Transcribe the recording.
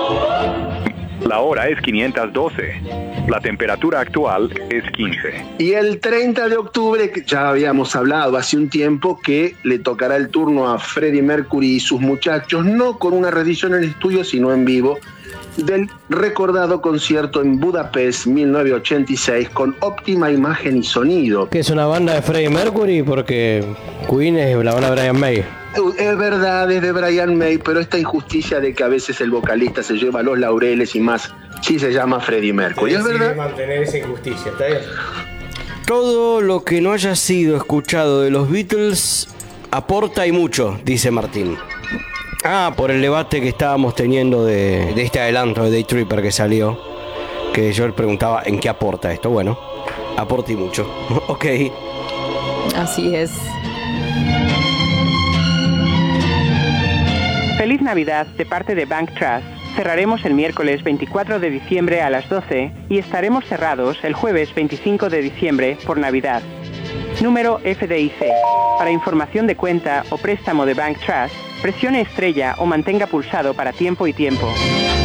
La hora es 512. La temperatura actual es 15. Y el 30 de octubre, que ya habíamos hablado hace un tiempo, que le tocará el turno a Freddie Mercury y sus muchachos, no con una reedición en estudio, sino en vivo, del recordado concierto en Budapest 1986 con óptima imagen y sonido. ¿Que es una banda de Freddie Mercury? Porque Queen es la banda de Brian May. Es verdad, es de Brian May, pero esta injusticia de que a veces el vocalista se lleva los laureles y más si se llama Freddie Mercury. ¿Es verdad? Mantener esa injusticia, ¿está bien? Todo lo que no haya sido escuchado de los Beatles aporta y mucho, dice Martín. Por el debate que estábamos teniendo de este adelanto de Day Tripper que salió, que yo le preguntaba en qué aporta esto. Bueno, aporta y mucho. Ok. Así es. Feliz Navidad de parte de Bank Trust. Cerraremos el miércoles 24 de diciembre a las 12 y estaremos cerrados el jueves 25 de diciembre por Navidad. Número FDIC. Para información de cuenta o préstamo de Bank Trust, presione estrella o mantenga pulsado para tiempo y tiempo.